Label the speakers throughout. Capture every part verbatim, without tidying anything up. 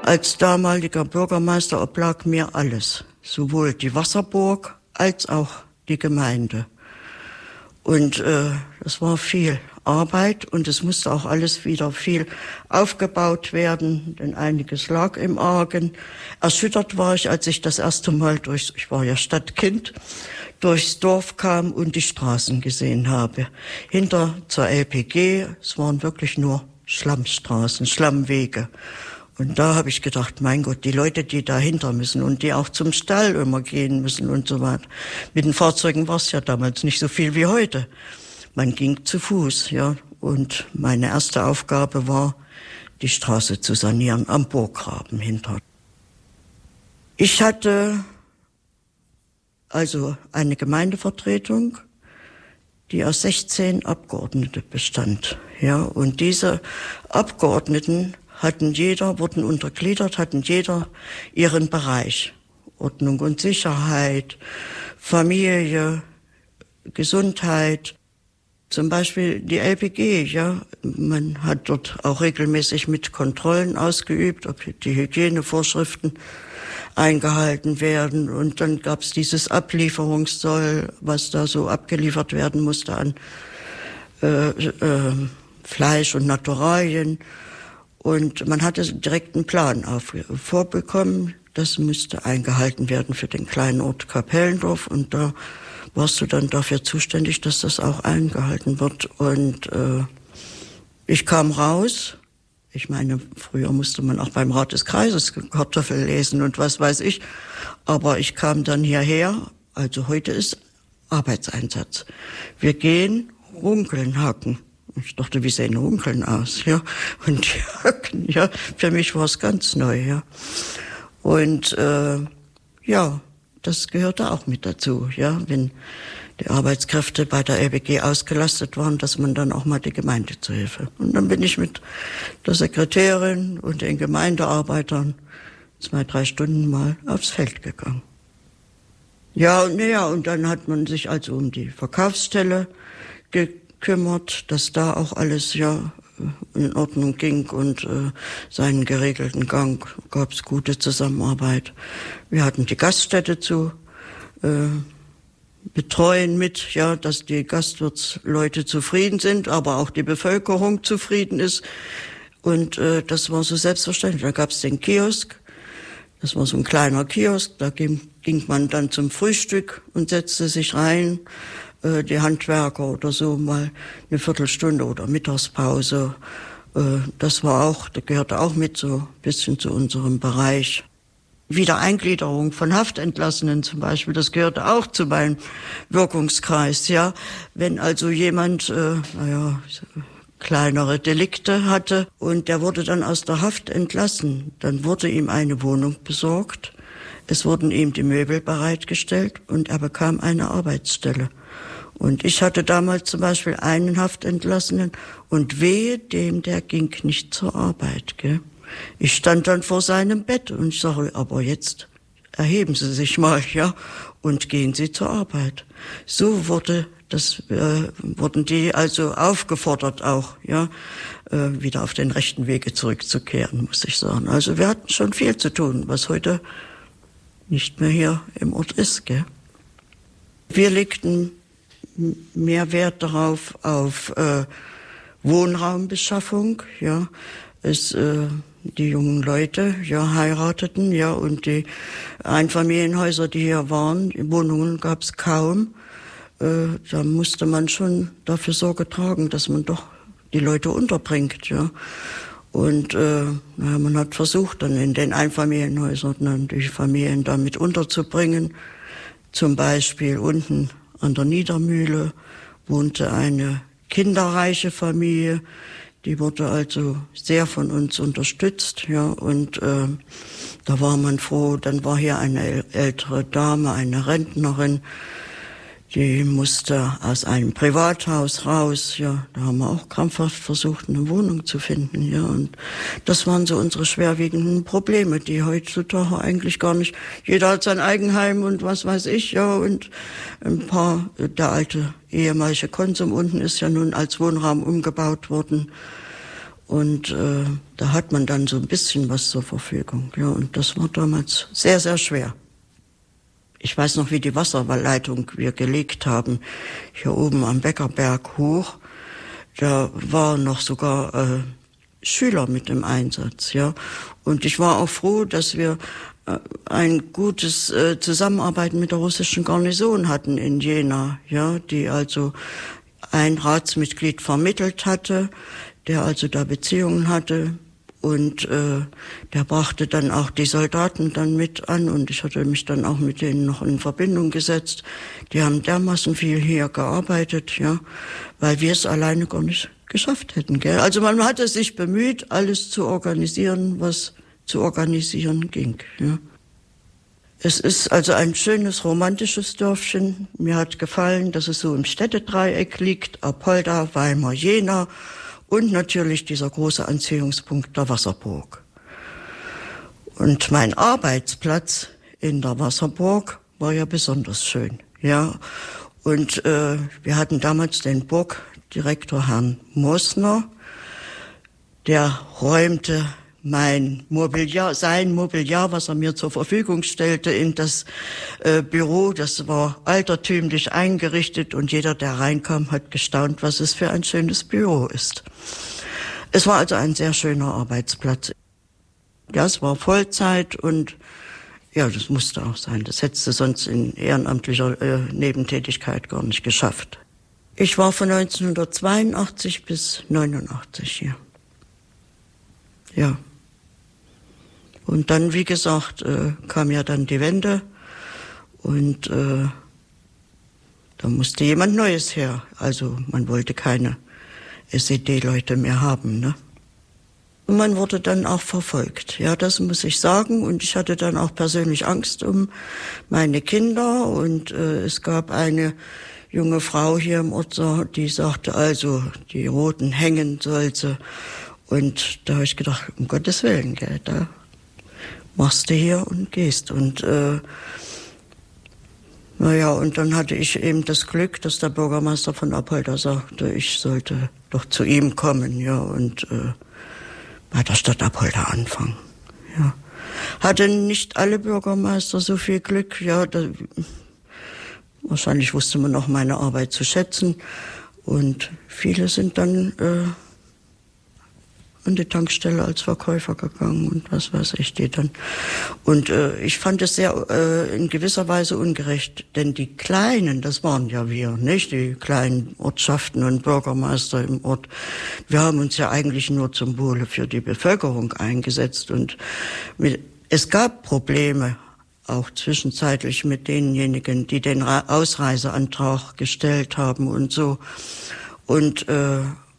Speaker 1: Als damaliger Bürgermeister oblag mir alles, sowohl die Wasserburg als auch die Gemeinde. Und äh, das war viel Arbeit und es musste auch alles wieder viel aufgebaut werden, denn einiges lag im Argen. Erschüttert war ich, als ich das erste Mal durch, ich war ja Stadtkind, durchs Dorf kam und die Straßen gesehen habe. Hinter zur L P G, es waren wirklich nur Schlammstraßen, Schlammwege. Und da habe ich gedacht, mein Gott, die Leute, die dahinter müssen und die auch zum Stall immer gehen müssen und so weiter. Mit den Fahrzeugen war es ja damals nicht so viel wie heute. Man ging zu Fuß, ja. Und meine erste Aufgabe war, die Straße zu sanieren am Burggraben hinter. Ich hatte also eine Gemeindevertretung, die aus sechzehn Abgeordneten bestand, ja. Und diese Abgeordneten hatten jeder, wurden untergliedert, hatten jeder ihren Bereich. Ordnung und Sicherheit, Familie, Gesundheit. Zum Beispiel die L P G, ja. Man hat dort auch regelmäßig mit Kontrollen ausgeübt, ob die Hygienevorschriften eingehalten werden. Und dann gab es dieses Ablieferungszoll, was da so abgeliefert werden musste an äh, äh, Fleisch und Naturalien. Und man hatte direkt einen Plan auf, vorbekommen. Das müsste eingehalten werden für den kleinen Ort Kapellendorf. Und da warst du dann dafür zuständig, dass das auch eingehalten wird. Und äh, ich kam raus. Ich meine, früher musste man auch beim Rat des Kreises Kartoffel lesen und was weiß ich. Aber ich kam dann hierher. Also heute ist Arbeitseinsatz. Wir gehen runkeln, hacken. Ich dachte, wie sehen Runkeln aus, ja? Und die Hacken, ja, für mich war es ganz neu, ja. Und äh, ja, das gehörte auch mit dazu, ja, wenn die Arbeitskräfte bei der L P G ausgelastet waren, dass man dann auch mal die Gemeinde zur Hilfe. Und dann bin ich mit der Sekretärin und den Gemeindearbeitern zwei, drei Stunden mal aufs Feld gegangen. Ja, und naja, und dann hat man sich also um die Verkaufsstelle gekümmert, dass da auch alles ja in Ordnung ging und äh, seinen geregelten Gang, gab es gute Zusammenarbeit. Wir hatten die Gaststätte zu äh, betreuen mit, ja, dass die Gastwirtsleute zufrieden sind, aber auch die Bevölkerung zufrieden ist. Und äh, das war so selbstverständlich. Da gab es den Kiosk, das war so ein kleiner Kiosk, da ging, ging man dann zum Frühstück und setzte sich rein. Die Handwerker oder so mal eine Viertelstunde oder Mittagspause. Das war auch, das gehörte auch mit so ein bisschen zu unserem Bereich. Wiedereingliederung von Haftentlassenen zum Beispiel, das gehörte auch zu meinem Wirkungskreis, ja. Wenn also jemand, äh, naja, kleinere Delikte hatte und der wurde dann aus der Haft entlassen, dann wurde ihm eine Wohnung besorgt, es wurden ihm die Möbel bereitgestellt und er bekam eine Arbeitsstelle. Und ich hatte damals zum Beispiel einen Haftentlassenen und wehe dem, der ging nicht zur Arbeit, gell. Ich stand dann vor seinem Bett und ich sage, aber jetzt erheben Sie sich mal, ja, und gehen Sie zur Arbeit. So wurde das, äh, wurden die also aufgefordert auch, ja, äh, wieder auf den rechten Wege zurückzukehren, muss ich sagen. Also wir hatten schon viel zu tun, was heute nicht mehr hier im Ort ist, gell. Wir legten mehr Wert darauf, auf äh, Wohnraumbeschaffung, ja. Es, äh, die jungen Leute, ja, heirateten, ja, und die Einfamilienhäuser, die hier waren, Wohnungen gab es kaum. Äh, da musste man schon dafür Sorge tragen, dass man doch die Leute unterbringt, ja. Und äh, na, man hat versucht, dann in den Einfamilienhäusern dann die Familien damit unterzubringen. Zum Beispiel unten an der Niedermühle wohnte eine kinderreiche Familie, die wurde also sehr von uns unterstützt, ja, und äh, da war man froh. Dann war hier eine ältere Dame, eine Rentnerin, die musste aus einem Privathaus raus, ja, da haben wir auch krampfhaft versucht, eine Wohnung zu finden, ja, und das waren so unsere schwerwiegenden Probleme, die heutzutage eigentlich gar nicht, jeder hat sein Eigenheim und was weiß ich, ja, und ein paar, der alte ehemalige Konsum unten ist ja nun als Wohnraum umgebaut worden Und äh, da hat man dann so ein bisschen was zur Verfügung. Ja, und das war damals sehr, sehr schwer. Ich weiß noch, wie die Wasserleitung wir gelegt haben, hier oben am Beckerberg hoch. Da waren noch sogar äh, Schüler mit im Einsatz, ja. Und ich war auch froh, dass wir äh, ein gutes äh, Zusammenarbeiten mit der russischen Garnison hatten in Jena, ja, die also ein Ratsmitglied vermittelt hatte, der also da Beziehungen hatte. Und äh, der brachte dann auch die Soldaten dann mit an und ich hatte mich dann auch mit denen noch in Verbindung gesetzt. Die haben dermaßen viel hier gearbeitet, ja, weil wir es alleine gar nicht geschafft hätten, gell? Also man hatte sich bemüht, alles zu organisieren, was zu organisieren ging, ja. Es ist also ein schönes romantisches Dörfchen. Mir hat gefallen, dass es so im Städtedreieck liegt, Apolda, Weimar, Jena. Und natürlich dieser große Anziehungspunkt der Wasserburg. Und mein Arbeitsplatz in der Wasserburg war ja besonders schön, ja. Und äh, wir hatten damals den Burgdirektor Herrn Mosner, der räumte mein Mobiliar, sein Mobiliar, was er mir zur Verfügung stellte, in das äh, Büro. Das war altertümlich eingerichtet und jeder, der reinkam, hat gestaunt, was es für ein schönes Büro ist. Es war also ein sehr schöner Arbeitsplatz. Ja, es war Vollzeit und ja, das musste auch sein. Das hättest du sonst in ehrenamtlicher äh, Nebentätigkeit gar nicht geschafft. Ich war von neunzehnhundertzweiundachtzig bis neunundachtzig hier. Ja. Und dann, wie gesagt, äh, kam ja dann die Wende und äh, da musste jemand Neues her. Also man wollte keine S E D-Leute mehr haben, ne? Und man wurde dann auch verfolgt, ja, das muss ich sagen. Und ich hatte dann auch persönlich Angst um meine Kinder und äh, es gab eine junge Frau hier im Ort, die sagte also, die Roten hängen soll sie. Und da habe ich gedacht, um Gottes Willen, gell, da machst du hier und gehst. Und äh, naja, und dann hatte ich eben das Glück, dass der Bürgermeister von Apolda sagte, ich sollte doch zu ihm kommen, ja, und äh, bei der Stadt Apolda anfangen. Ja. Hatte nicht alle Bürgermeister so viel Glück, ja, da, wahrscheinlich wusste man auch meine Arbeit zu schätzen. Und viele sind dann äh, an die Tankstelle als Verkäufer gegangen und was weiß ich, die dann. Und äh, ich fand es sehr äh, in gewisser Weise ungerecht, denn die Kleinen, das waren ja wir, nicht die kleinen Ortschaften und Bürgermeister im Ort. Wir haben uns ja eigentlich nur zum Wohle für die Bevölkerung eingesetzt und mit, es gab Probleme, auch zwischenzeitlich mit denjenigen, die den Ausreiseantrag gestellt haben und so. Und äh,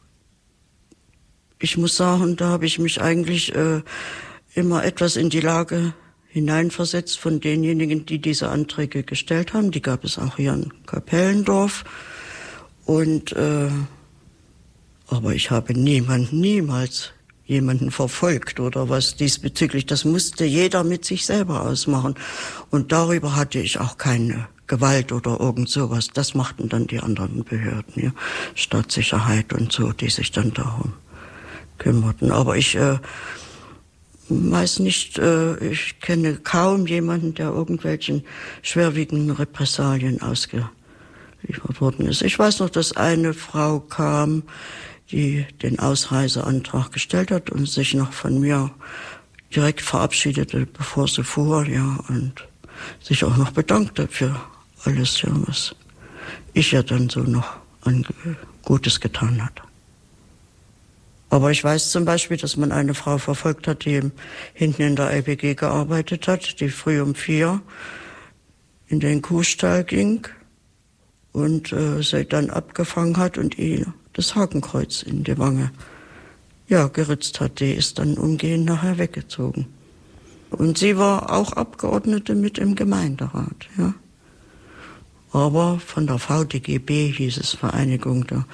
Speaker 1: ich muss sagen, da habe ich mich eigentlich äh, immer etwas in die Lage hineinversetzt von denjenigen, die diese Anträge gestellt haben. Die gab es auch hier in Kapellendorf. Und äh, aber ich habe niemanden, niemals jemanden verfolgt oder was diesbezüglich. Das musste jeder mit sich selber ausmachen. Und darüber hatte ich auch keine Gewalt oder irgend sowas. Das machten dann die anderen Behörden, ja, Staatssicherheit und so, die sich dann darum kümmerten. Aber ich äh, weiß nicht, äh, ich kenne kaum jemanden, der irgendwelchen schwerwiegenden Repressalien ausgeliefert worden ist. Ich weiß noch, dass eine Frau kam, die den Ausreiseantrag gestellt hat und sich noch von mir direkt verabschiedete, bevor sie fuhr, ja, und sich auch noch bedankte für alles, ja, was ich ja dann so noch an Gutes getan hatte. Aber ich weiß zum Beispiel, dass man eine Frau verfolgt hat, die hinten in der L P G gearbeitet hat, die früh um vier in den Kuhstall ging und äh, sie dann abgefangen hat und ihr das Hakenkreuz in die Wange, ja, geritzt hat. Die ist dann umgehend nachher weggezogen. Und sie war auch Abgeordnete mit im Gemeinderat, ja. Aber von der V D G B hieß es, Vereinigung der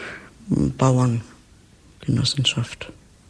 Speaker 1: Bauerngenossenschaft.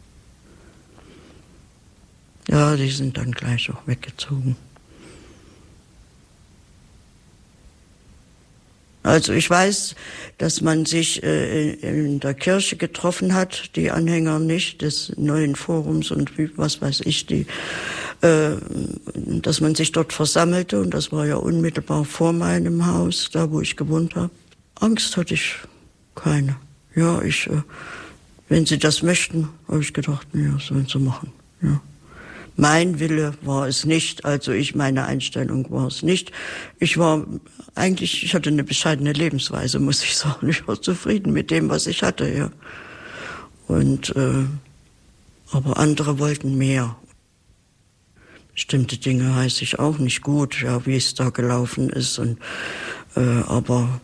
Speaker 1: Ja, die sind dann gleich auch weggezogen. Also ich weiß, dass man sich äh, in der Kirche getroffen hat, die Anhänger nicht des neuen Forums und was weiß ich, die, äh, dass man sich dort versammelte, und das war ja unmittelbar vor meinem Haus, da wo ich gewohnt habe. Angst hatte ich keine. Ja, ich, äh, wenn sie das möchten, habe ich gedacht, ja, sollen sie machen. Ja. Mein Wille war es nicht, also ich, meine Einstellung war es nicht. Ich war eigentlich, ich hatte eine bescheidene Lebensweise, muss ich sagen. Ich war zufrieden mit dem, was ich hatte, ja. Und, äh, aber andere wollten mehr. Bestimmte Dinge weiß ich auch nicht gut, ja, wie es da gelaufen ist, und, äh, aber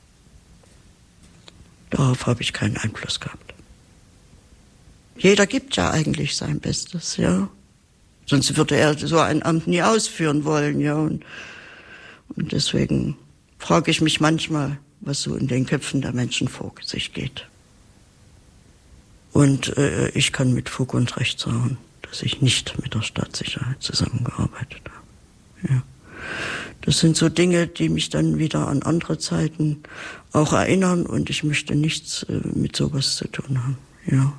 Speaker 1: darauf habe ich keinen Einfluss gehabt. Jeder gibt ja eigentlich sein Bestes, ja. Sonst würde er so ein Amt nie ausführen wollen, ja. Und, und deswegen frage ich mich manchmal, was so in den Köpfen der Menschen vor sich geht. Und äh, ich kann mit Fug und Recht sagen, dass ich nicht mit der Staatssicherheit zusammengearbeitet habe. Ja. Das sind so Dinge, die mich dann wieder an andere Zeiten auch erinnern, und ich möchte nichts äh, mit sowas zu tun haben, ja.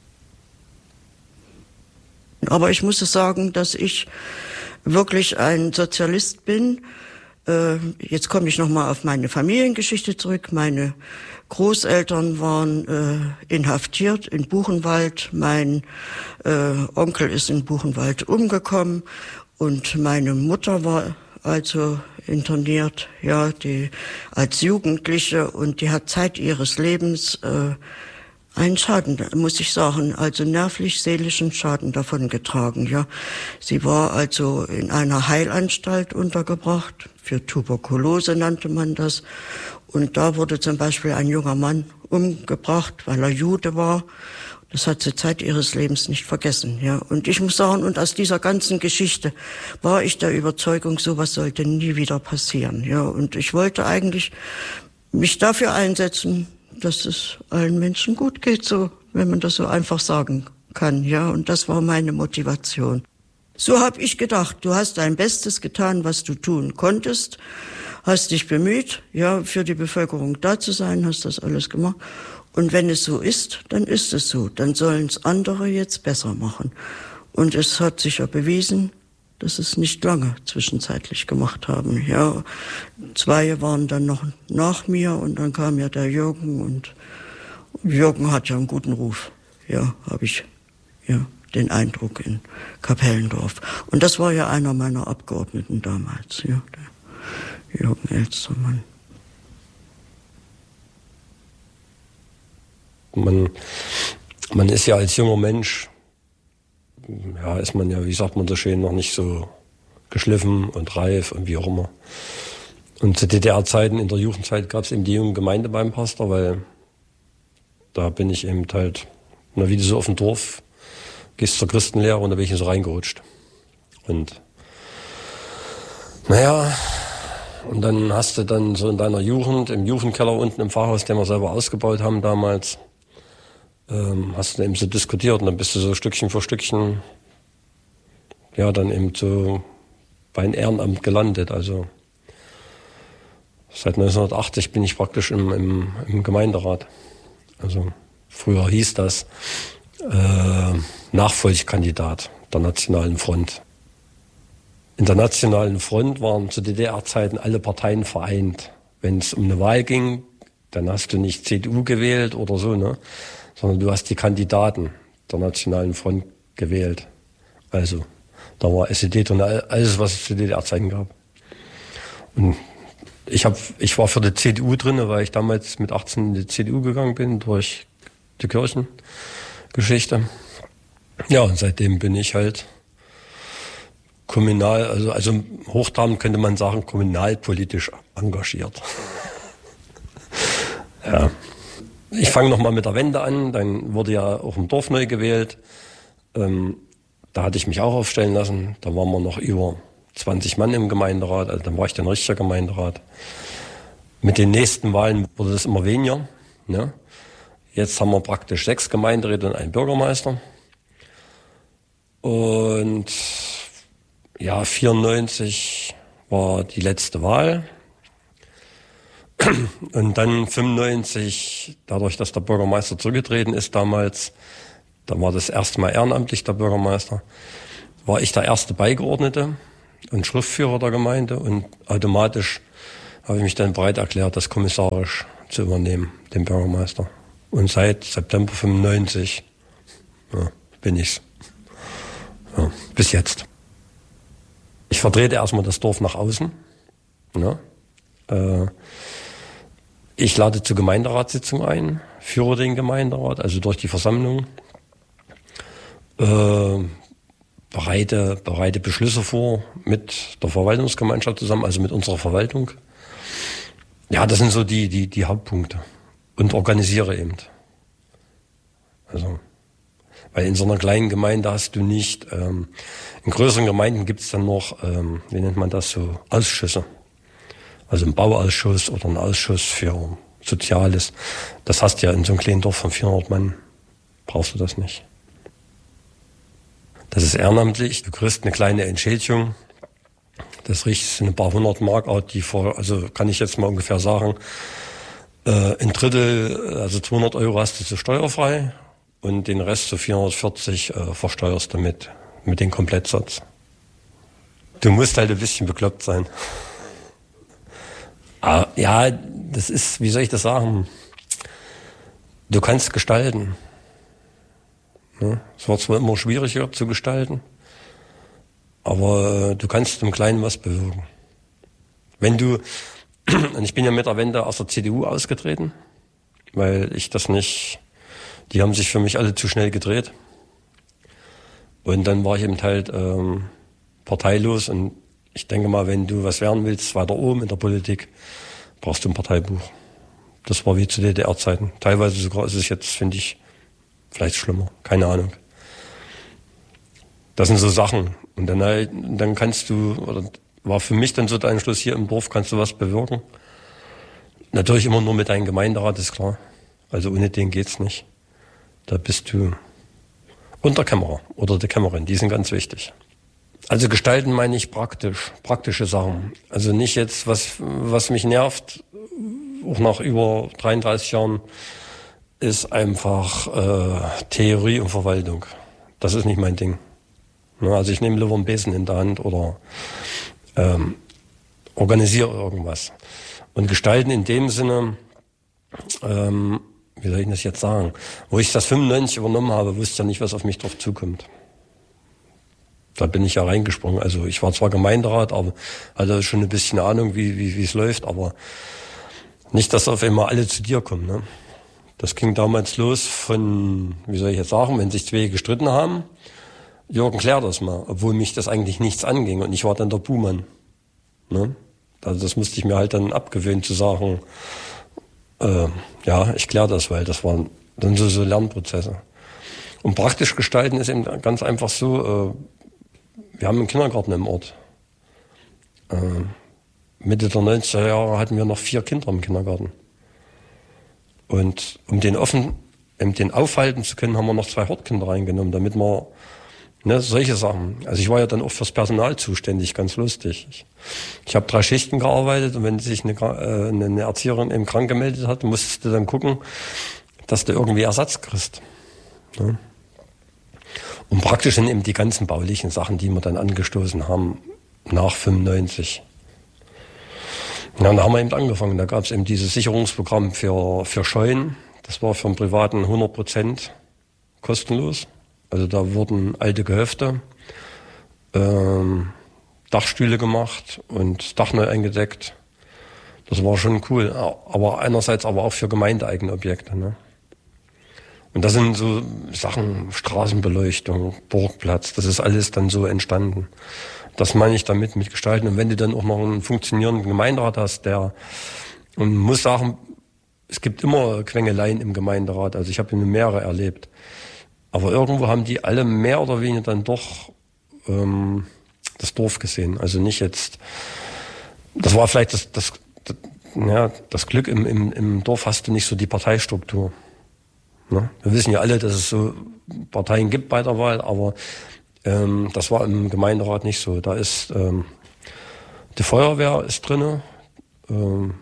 Speaker 1: Aber ich muss sagen, dass ich wirklich ein Sozialist bin. Äh, jetzt komme ich nochmal auf meine Familiengeschichte zurück. Meine Großeltern waren äh, inhaftiert in Buchenwald. Mein äh, Onkel ist in Buchenwald umgekommen und meine Mutter war also interniert, ja, die als Jugendliche, und die hat Zeit ihres Lebens äh, einen Schaden, muss ich sagen, also nervlich-seelischen Schaden davongetragen, ja. Sie war also in einer Heilanstalt untergebracht, für Tuberkulose nannte man das. Und da wurde zum Beispiel ein junger Mann umgebracht, weil er Jude war. Das hat sie Zeit ihres Lebens nicht vergessen, ja. Und ich muss sagen, und aus dieser ganzen Geschichte war ich der Überzeugung, sowas sollte nie wieder passieren, ja. Und ich wollte eigentlich mich dafür einsetzen, dass es allen Menschen gut geht, so, wenn man das so einfach sagen kann, ja. Und das war meine Motivation. So habe ich gedacht, du hast dein Bestes getan, was du tun konntest, hast dich bemüht, ja, für die Bevölkerung da zu sein, hast das alles gemacht. Und wenn es so ist, dann ist es so. Dann sollen es andere jetzt besser machen. Und es hat sich ja bewiesen, dass es nicht lange zwischenzeitlich gemacht haben. Ja, zwei waren dann noch nach mir, und dann kam ja der Jürgen, und Jürgen hat ja einen guten Ruf. Ja, habe ich ja den Eindruck in Kapellendorf. Und das war ja einer meiner Abgeordneten damals, ja, der Jürgen Elstermann.
Speaker 2: Man, man ist ja als junger Mensch, ja, ist man ja, wie sagt man so schön, noch nicht so geschliffen und reif und wie auch immer. Und zu D D R-Zeiten, in der Jugendzeit, gab es eben die junge Gemeinde beim Pastor, weil da bin ich eben halt, na, wie du so auf dem Dorf gehst zur Christenlehre, und da bin ich so reingerutscht. Und naja, und dann hast du dann so in deiner Jugend, im Jugendkeller unten im Pfarrhaus, den wir selber ausgebaut haben damals, ähm, hast du eben so diskutiert, und dann bist du so Stückchen für Stückchen, ja, dann eben so bei einem Ehrenamt gelandet. Also seit neunzehnhundertachtzig bin ich praktisch im, im, im Gemeinderat. Also früher hieß das äh, Nachfolgekandidat der Nationalen Front. In der Nationalen Front waren zu D D R-Zeiten alle Parteien vereint. Wenn es um eine Wahl ging, dann hast du nicht C D U gewählt oder so, ne, sondern du hast die Kandidaten der Nationalen Front gewählt. Also da war S E D und alles, was es zu D D R-Zeiten gab. Und ich hab, ich war für die C D U drin, weil ich damals mit achtzehn in die C D U gegangen bin durch die Kirchengeschichte. Ja, und seitdem bin ich halt kommunal, also, also hochtrabend könnte man sagen, kommunalpolitisch engagiert. Ja. Ich fange nochmal mit der Wende an, dann wurde ja auch im Dorf neu gewählt. Ähm, da hatte ich mich auch aufstellen lassen. Da waren wir noch über zwanzig Mann im Gemeinderat, also dann war ich dann richtiger Gemeinderat. Mit den nächsten Wahlen wurde das immer weniger. Ne? Jetzt haben wir praktisch sechs Gemeinderäte und einen Bürgermeister. Und ja, vierundneunzig war die letzte Wahl. Und dann fünfundneunzig, dadurch, dass der Bürgermeister zurückgetreten ist damals, da war das erste Mal ehrenamtlich der Bürgermeister, war ich der erste Beigeordnete und Schriftführer der Gemeinde und automatisch habe ich mich dann bereit erklärt, das kommissarisch zu übernehmen, den Bürgermeister. Und seit September fünfundneunzig ja, bin ich's. Ja, bis jetzt. Ich vertrete erstmal das Dorf nach außen. Ja. Äh, ich lade zur Gemeinderatssitzung ein, führe den Gemeinderat, also durch die Versammlung. Äh, bereite, bereite Beschlüsse vor mit der Verwaltungsgemeinschaft zusammen, also mit unserer Verwaltung. Ja, das sind so die, die, die Hauptpunkte. Und organisiere eben. Also, weil in so einer kleinen Gemeinde hast du nicht, ähm, in größeren Gemeinden gibt es dann noch, ähm, wie nennt man das, so Ausschüsse. Also ein Bauausschuss oder ein Ausschuss für Soziales. Das hast du ja in so einem kleinen Dorf von vierhundert Mann, brauchst du das nicht. Das ist ehrenamtlich, du kriegst eine kleine Entschädigung. Das riecht ein paar hundert Mark out, die vor, also kann ich jetzt mal ungefähr sagen, äh, ein Drittel, also zweihundert Euro hast du so steuerfrei und den Rest, so vierhundertvierzig, äh, versteuerst du mit, mit dem Komplettsatz. Du musst halt ein bisschen bekloppt sein. Aber, ja, das ist, wie soll ich das sagen? Du kannst gestalten. Ne? Es wird zwar immer schwieriger zu gestalten, aber du kannst im Kleinen was bewirken. Wenn du, und ich bin ja mit der Wende aus der C D U ausgetreten, weil ich das nicht, die haben sich für mich alle zu schnell gedreht. Und dann war ich eben halt ähm, parteilos und ich denke mal, wenn du was werden willst, weiter oben in der Politik, brauchst du ein Parteibuch. Das war wie zu D D R-Zeiten. Teilweise sogar ist es jetzt, finde ich, vielleicht schlimmer. Keine Ahnung. Das sind so Sachen. Und dann, halt, dann kannst du, oder war für mich dann so der Entschluss, hier im Dorf kannst du was bewirken. Natürlich immer nur mit deinem Gemeinderat, ist klar. Also ohne den geht's nicht. Da bist du und der Kämmerer oder die Kämmerin, die sind ganz wichtig. Also gestalten meine ich praktisch, praktische Sachen. Also nicht jetzt, was, was mich nervt, auch nach über dreiunddreißig Jahren, ist einfach äh, Theorie und Verwaltung. Das ist nicht mein Ding. Also ich nehme lieber einen Besen in der Hand oder ähm, organisiere irgendwas. Und gestalten in dem Sinne, ähm, wie soll ich das jetzt sagen, wo ich das fünfundneunzig übernommen habe, wusste ja nicht, was auf mich drauf zukommt. Da bin ich ja reingesprungen. Also ich war zwar Gemeinderat, aber hatte schon ein bisschen Ahnung, wie wie wie es läuft, aber nicht, dass auf einmal alle zu dir kommen. Ne? Das ging damals los von, wie soll ich jetzt sagen, wenn sich zwei gestritten haben, Jürgen, klär das mal, obwohl mich das eigentlich nichts anging und ich war dann der Buhmann. Ne? Also das musste ich mir halt dann abgewöhnen zu sagen, äh, ja, ich klär das, weil das waren dann so, so Lernprozesse. Und praktisch gestalten ist eben ganz einfach so, äh, wir haben einen Kindergarten im Ort. Äh, Mitte der neunziger Jahre hatten wir noch vier Kinder im Kindergarten. Und um den offen, um den aufhalten zu können, haben wir noch zwei Hortkinder reingenommen, damit wir, ne, solche Sachen. Also ich war ja dann auch fürs Personal zuständig, ganz lustig. Ich, ich habe drei Schichten gearbeitet und wenn sich eine, äh, eine Erzieherin eben krank gemeldet hat, musstest du dann gucken, dass du irgendwie Ersatz kriegst. Ne? Und praktisch sind eben die ganzen baulichen Sachen, die wir dann angestoßen haben, nach fünfundneunzig. Ja, und da haben wir eben angefangen. Da gab es eben dieses Sicherungsprogramm für, für Scheunen. Das war für einen Privaten hundert Prozent kostenlos. Also da wurden alte Gehöfte, ähm, Dachstühle gemacht und Dach neu eingedeckt. Das war schon cool. Aber einerseits aber auch für gemeindeeigene Objekte. Ne? Und das sind so Sachen, Straßenbeleuchtung, Burgplatz, das ist alles dann so entstanden. Das meine ich damit mit Gestalten. Und wenn du dann auch noch einen funktionierenden Gemeinderat hast, der, und muss sagen, es gibt immer Quengeleien im Gemeinderat. Also ich habe mehrere erlebt. Aber irgendwo haben die alle mehr oder weniger dann doch ähm, das Dorf gesehen. Also nicht jetzt, das war vielleicht das, das, das, ja, das Glück im, im, im Dorf hast du nicht so die Parteistruktur. Ne? Wir wissen ja alle, dass es so Parteien gibt bei der Wahl, aber ähm, das war im Gemeinderat nicht so. Da ist ähm, die Feuerwehr ist drinne, ähm,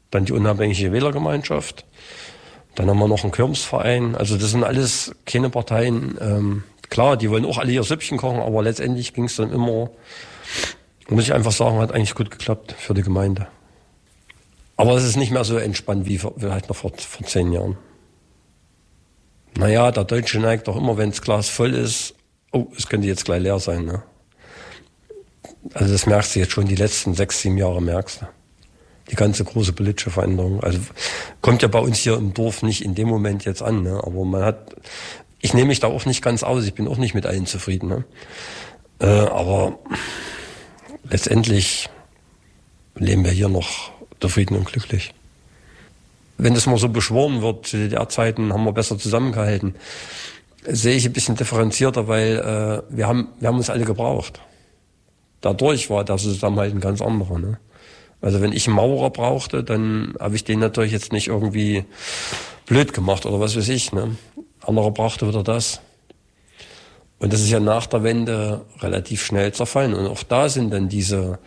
Speaker 2: dann die unabhängige Wählergemeinschaft, dann haben wir noch einen Kirmsverein. Also das sind alles keine Parteien. Ähm, klar, die wollen auch alle ihr Süppchen kochen, aber letztendlich ging es dann immer, muss ich einfach sagen, hat eigentlich gut geklappt für die Gemeinde. Aber es ist nicht mehr so entspannt wie vielleicht noch vor, vor zehn Jahren. Naja, der Deutsche neigt doch immer, wenn das Glas voll ist, oh, es könnte jetzt gleich leer sein. Ne? Also das merkst du jetzt schon, die letzten sechs, sieben Jahre merkst du. Die ganze große politische Veränderung. Also kommt ja bei uns hier im Dorf nicht in dem Moment jetzt an. Ne? Aber man hat, ich nehme mich da auch nicht ganz aus. Ich bin auch nicht mit allen zufrieden. Ne? Äh, aber letztendlich leben wir hier noch zufrieden und glücklich. Wenn das mal so beschworen wird, zu D D R-Zeiten haben wir besser zusammengehalten, sehe ich ein bisschen differenzierter, weil äh, wir haben wir haben uns alle gebraucht. Dadurch war der Zusammenhalt ein ganz anderer. Ne? Also wenn ich einen Maurer brauchte, dann habe ich den natürlich jetzt nicht irgendwie blöd gemacht oder was weiß ich. Ne? Anderer brauchte wieder das. Und das ist ja nach der Wende relativ schnell zerfallen. Und auch da sind dann diese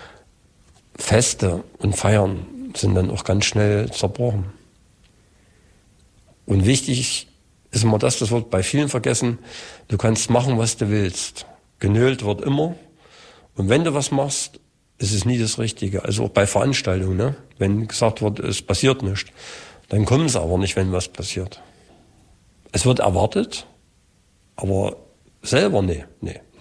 Speaker 2: Feste und Feiern sind dann auch ganz schnell zerbrochen. Und wichtig ist immer das, das wird bei vielen vergessen, du kannst machen, was du willst. Genölt wird immer. Und wenn du was machst, ist es nie das Richtige. Also auch bei Veranstaltungen, ne? Wenn gesagt wird, es passiert nichts, dann kommen sie aber nicht, wenn was passiert. Es wird erwartet, aber selber nee, nee.